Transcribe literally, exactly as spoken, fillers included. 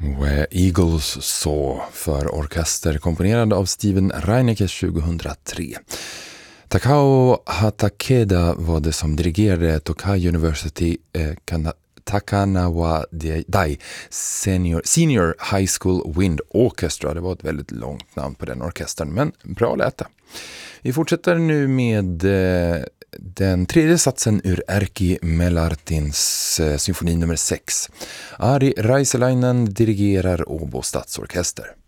Where Eagles Saw för orkester, komponerad av Steven Reinecke tjugohundratre. Takao Hatakeda var det som dirigerade Tokai University eh, Kana- Takanawa Dai Senior, Senior High School Wind Orchestra. Det var ett väldigt långt namn på den orkestern, men bra läta. Vi fortsätter nu med eh, den tredje satsen ur Erkki Melartins eh, symfoni nummer sex. Ari Raiselainen dirigerar Åbo Stadsorkester.